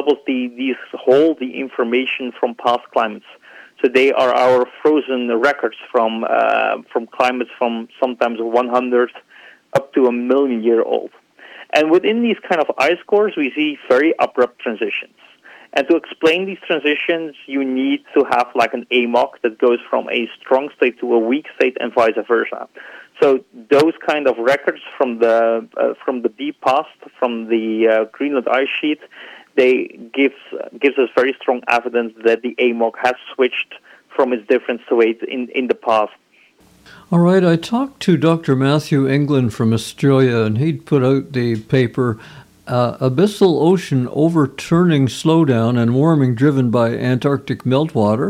these hold the information from past climates. So they are our frozen records from climates from sometimes 100 up to 1,000,000 year old. And within these kind of ice cores, we see very abrupt transitions. And to explain these transitions, you need to have like an AMOC that goes from a strong state to a weak state and vice versa. So those kind of records from the deep past, from the Greenland ice sheet, they gives us very strong evidence that the AMOC has switched from its different state in the past. All right, I talked to Dr. Matthew England from Australia, and he'd put out the paper, Abyssal Ocean Overturning Slowdown and Warming Driven by Antarctic Meltwater.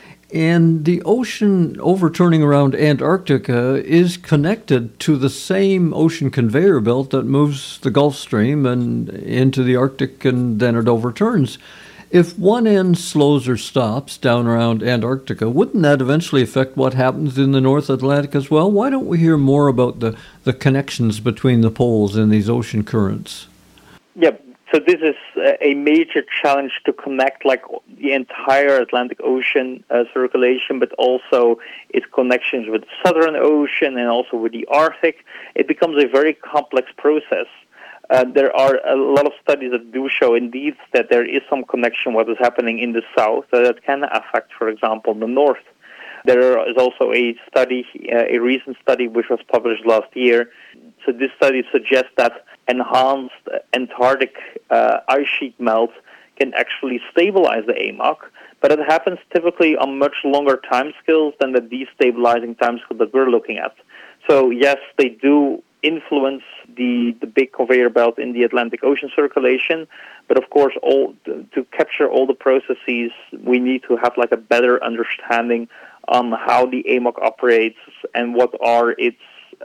And the ocean overturning around Antarctica is connected to the same ocean conveyor belt that moves the Gulf Stream and into the Arctic, and then it overturns. If one end slows or stops down around Antarctica, wouldn't that eventually affect what happens in the North Atlantic as well? Why don't we hear more about the connections between the poles in these ocean currents? Yep. So this is a major challenge to connect like the entire Atlantic Ocean circulation, but also its connections with the Southern Ocean and also with the Arctic. It becomes a very complex process. There are a lot of studies that do show indeed that there is some connection what is happening in the south that can affect, for example, the north. There is also a study, a recent study which was published last year. So this study suggests that enhanced Antarctic ice sheet melt can actually stabilize the AMOC, but it happens typically on much longer timescales than the destabilizing timescale that we're looking at. So yes, they do influence the big conveyor belt in the Atlantic Ocean circulation, but of course, to capture all the processes, we need to have like a better understanding on how the AMOC operates and what are its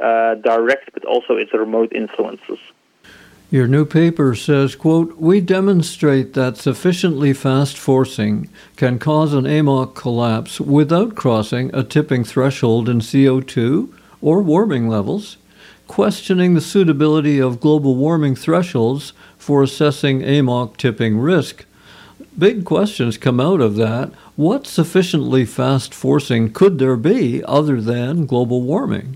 direct but also its remote influences. Your new paper says, quote, "We demonstrate that sufficiently fast forcing can cause an AMOC collapse without crossing a tipping threshold in CO2 or warming levels, questioning the suitability of global warming thresholds for assessing AMOC tipping risk." Big questions come out of that. What sufficiently fast forcing could there be other than global warming?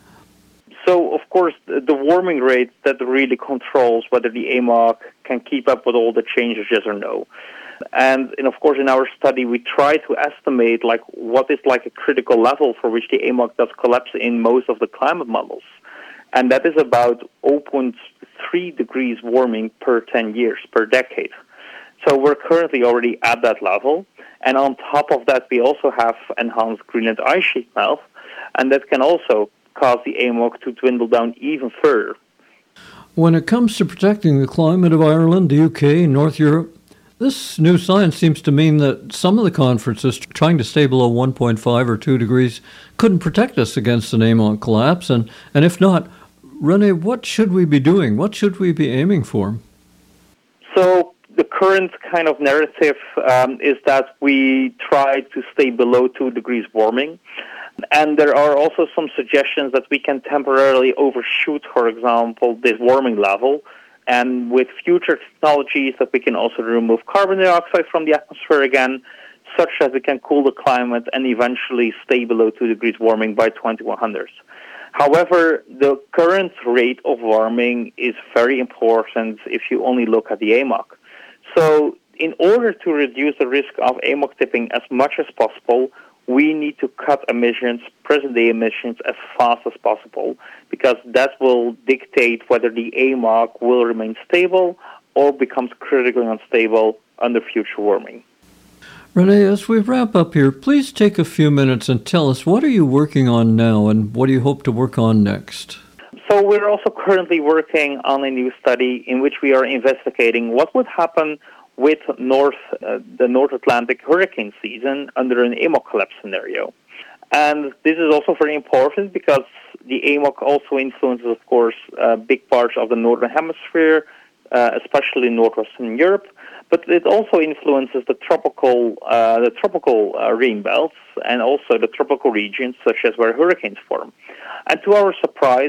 So, of course, the warming rate that really controls whether the AMOC can keep up with all the changes, yes or no. And of course, in our study, we try to estimate like what is like a critical level for which the AMOC does collapse in most of the climate models. And that is about 0.3 degrees warming per 10 years, per decade. So we're currently already at that level. And on top of that, we also have enhanced Greenland ice sheet melt, and that can also cause the AMOC to dwindle down even further. When it comes to protecting the climate of Ireland, the UK, North Europe, this new science seems to mean that some of the conferences trying to stay below 1.5 or 2 degrees couldn't protect us against an AMOC collapse. And if not, Rene, what should we be doing? What should we be aiming for? So the current kind of narrative is that we try to stay below 2 degrees warming. And there are also some suggestions that we can temporarily overshoot, for example, this warming level. And with future technologies that we can also remove carbon dioxide from the atmosphere again, such that we can cool the climate and eventually stay below 2 degrees warming by 2100. However, the current rate of warming is very important if you only look at the AMOC. So in order to reduce the risk of AMOC tipping as much as possible, we need to cut emissions, present-day emissions, as fast as possible, because that will dictate whether the AMOC will remain stable or becomes critically unstable under future warming. Rene, as we wrap up here, please take a few minutes and tell us, what are you working on now and what do you hope to work on next? So we're also currently working on a new study in which we are investigating what would happen with the North Atlantic hurricane season under an AMOC collapse scenario. And this is also very important because the AMOC also influences, of course, big parts of the Northern Hemisphere, especially Northwestern Europe, but it also influences the tropical rain belts and also the tropical regions, such as where hurricanes form. And to our surprise,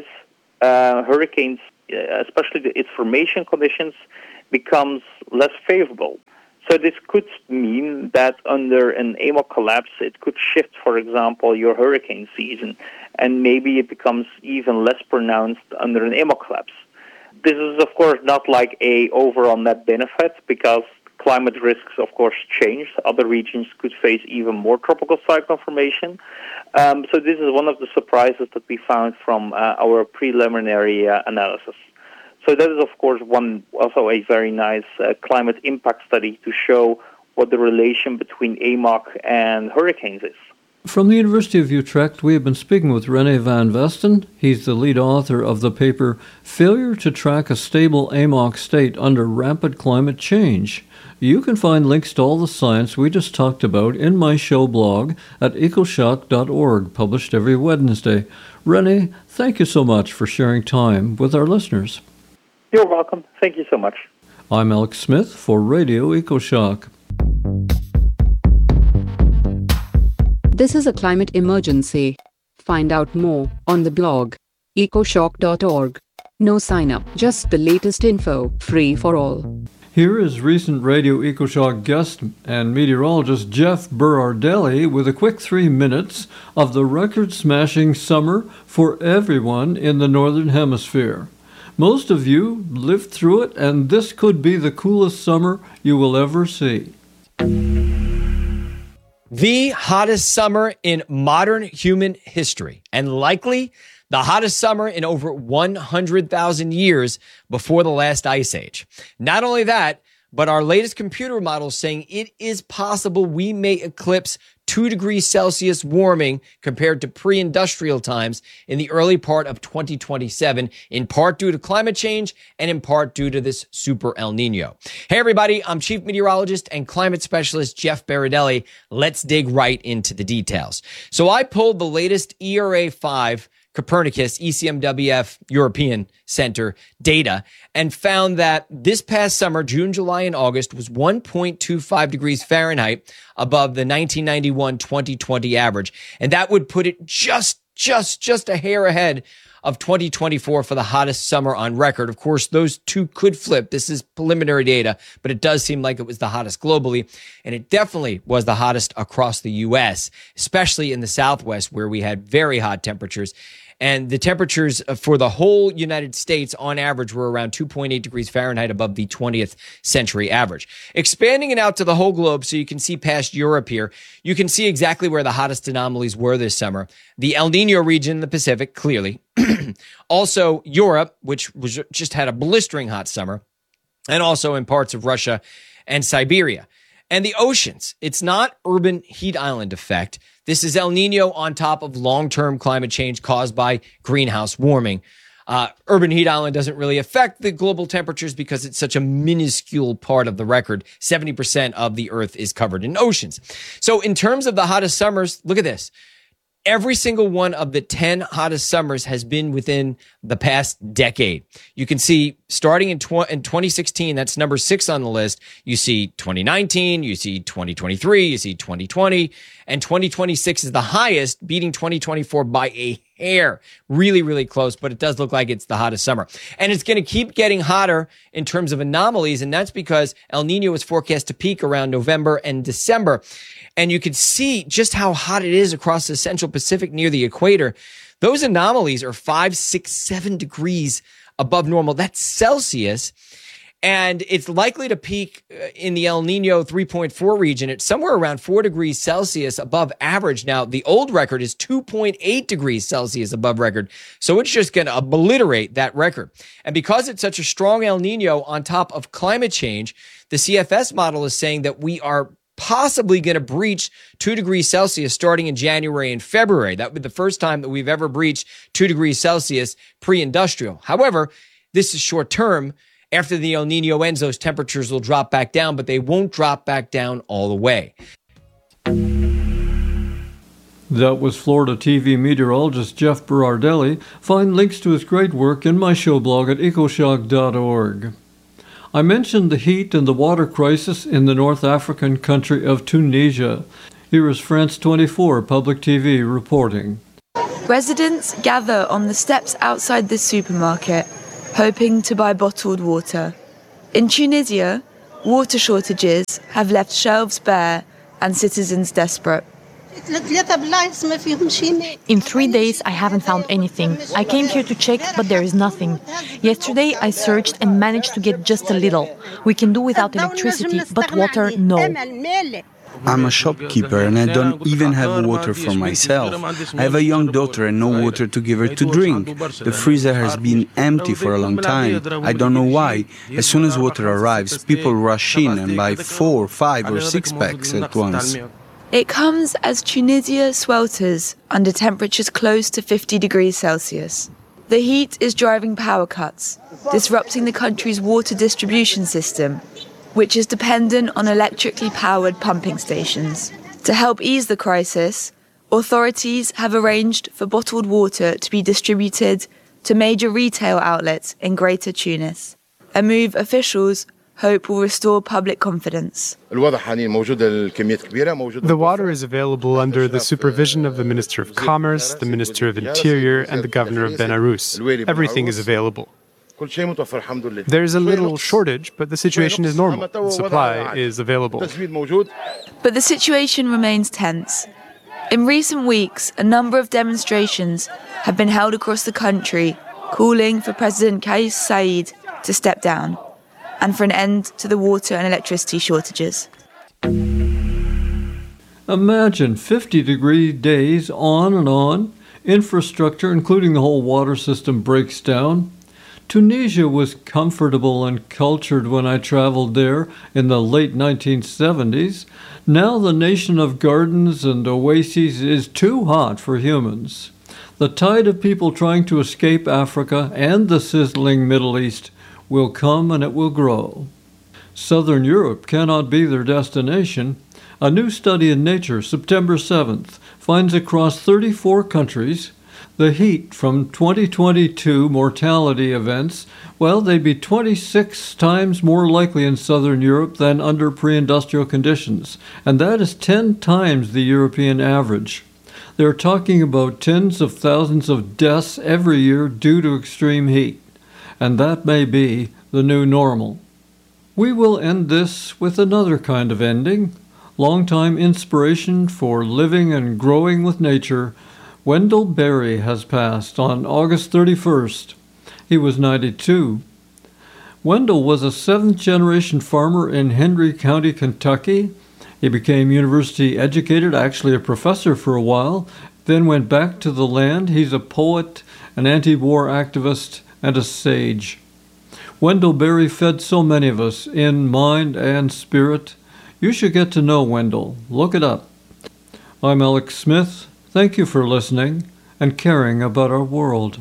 hurricanes, especially its formation conditions, becomes less favorable. So this could mean that under an AMOC collapse, it could shift, for example, your hurricane season, and maybe it becomes even less pronounced under an AMOC collapse. This is, of course, not like a overall net benefit, because climate risks, of course, change. Other regions could face even more tropical cyclone formation. So this is one of the surprises that we found from our preliminary analysis. So that is, of course, also a very nice climate impact study to show what the relation between AMOC and hurricanes is. From the University of Utrecht, we have been speaking with René van Vesten. He's the lead author of the paper, Failure to Track a Stable AMOC State Under Rapid Climate Change. You can find links to all the science we just talked about in my show blog at ecoshock.org, published every Wednesday. René, thank you so much for sharing time with our listeners. You're welcome. Thank you so much. I'm Alex Smith for Radio EcoShock. This is a climate emergency. Find out more on the blog, ecoshock.org. No sign up, just the latest info, free for all. Here is recent Radio EcoShock guest and meteorologist Jeff Berardelli with a quick 3 minutes of the record-smashing summer for everyone in the Northern Hemisphere. Most of you lived through it, and this could be the coolest summer you will ever see. The hottest summer in modern human history, and likely the hottest summer in over 100,000 years before the last ice age. Not only that, but our latest computer model is saying it is possible we may eclipse 2 degrees Celsius warming compared to pre-industrial times in the early part of 2027, in part due to climate change and in part due to this super El Nino. Hey everybody, I'm Chief Meteorologist and Climate Specialist Jeff Berardelli. Let's dig right into the details. So I pulled the latest ERA5 Copernicus ECMWF European Center data and found that this past summer, June, July, and August was 1.25 degrees Fahrenheit above the 1991-2020 average. And that would put it just a hair ahead of 2024 for the hottest summer on record. Of course, those two could flip. This is preliminary data, but it does seem like it was the hottest globally. And it definitely was the hottest across the U.S., especially in the Southwest, where we had very hot temperatures. And the temperatures for the whole United States on average were around 2.8 degrees Fahrenheit above the 20th century average. Expanding it out to the whole globe so you can see past Europe here, you can see exactly where the hottest anomalies were this summer. The El Nino region in the Pacific, clearly. Also Europe, which just had a blistering hot summer, and also in parts of Russia and Siberia. And the oceans, it's not urban heat island effect. This is El Nino on top of long-term climate change caused by greenhouse warming. Urban heat island doesn't really affect the global temperatures because it's such a minuscule part of the record. 70% of the Earth is covered in oceans. So in terms of the hottest summers, look at this. Every single one of the 10 hottest summers has been within the past decade. You can see starting in 2016, that's number 6 on the list. You see 2019, you see 2023, you see 2020, and 2026 is the highest, beating 2024 by a hair. Really, really close, but it does look like it's the hottest summer. And it's going to keep getting hotter in terms of anomalies, and that's because El Nino is forecast to peak around November and December. And you can see just how hot it is across the Central Pacific near the equator. Those anomalies are 5, 6, 7 degrees above normal. That's Celsius. And it's likely to peak in the El Nino 3.4 region at somewhere around 4 degrees Celsius above average. Now, the old record is 2.8 degrees Celsius above record. So it's just going to obliterate that record. And because it's such a strong El Nino on top of climate change, the CFS model is saying that we are possibly going to breach 2 degrees Celsius starting in January and February. That would be the first time that we've ever breached 2 degrees Celsius pre-industrial. However, this is short term. After the El Nino ends, those temperatures will drop back down, but they won't drop back down all the way. That was Florida TV meteorologist Jeff Berardelli. Find links to his great work in my show blog at ecoshock.org. I mentioned the heat and the water crisis in the North African country of Tunisia. Here is France 24 Public TV reporting. Residents gather on the steps outside the supermarket, hoping to buy bottled water. In Tunisia, water shortages have left shelves bare and citizens desperate. In 3 days, I haven't found anything. I came here to check, but there is nothing. Yesterday, I searched and managed to get just a little. We can do without electricity, but water, no. I'm a shopkeeper and I don't even have water for myself. I have a young daughter and no water to give her to drink. The freezer has been empty for a long time. I don't know why. As soon as water arrives, people rush in and buy 4, 5 or 6 packs at once. It comes as Tunisia swelters under temperatures close to 50 degrees Celsius. The heat is driving power cuts, disrupting the country's water distribution system, which is dependent on electrically powered pumping stations. To help ease the crisis, authorities have arranged for bottled water to be distributed to major retail outlets in Greater Tunis, a move officials hope will restore public confidence. The water is available under the supervision of the Minister of Commerce, the Minister of Interior, and the Governor of Benarouz. Everything is available. There is a little shortage, but the situation is normal. The supply is available. But the situation remains tense. In recent weeks, a number of demonstrations have been held across the country calling for President Kais Saied to step down and for an end to the water and electricity shortages. Imagine 50-degree days on and on. Infrastructure, including the whole water system, breaks down. Tunisia was comfortable and cultured when I traveled there in the late 1970s. Now the nation of gardens and oases is too hot for humans. The tide of people trying to escape Africa and the sizzling Middle East will come and it will grow. Southern Europe cannot be their destination. A new study in Nature, September 7th, finds across 34 countries the heat from 2022 mortality events, well, they'd be 26 times more likely in Southern Europe than under pre-industrial conditions, and that is 10 times the European average. They're talking about tens of thousands of deaths every year due to extreme heat, and that may be the new normal. We will end this with another kind of ending. Longtime inspiration for living and growing with nature, Wendell Berry has passed on August 31st. He was 92. Wendell was a seventh-generation farmer in Hendry County, Kentucky. He became university educated, actually a professor for a while, then went back to the land. He's a poet, an anti-war activist, and a sage. Wendell Berry fed so many of us in mind and spirit. You should get to know Wendell. Look it up. I'm Alex Smith. Thank you for listening and caring about our world.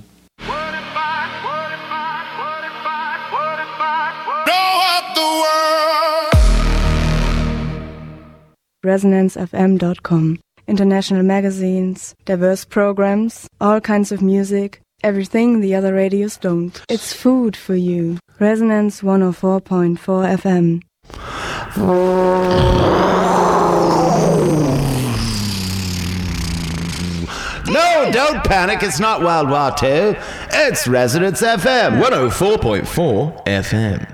ResonanceFM.com. International magazines, diverse programs, all kinds of music, everything the other radios don't. It's food for you. Resonance 104.4 FM. No, don't panic. It's not World War II. It's Resonance FM 104.4 FM.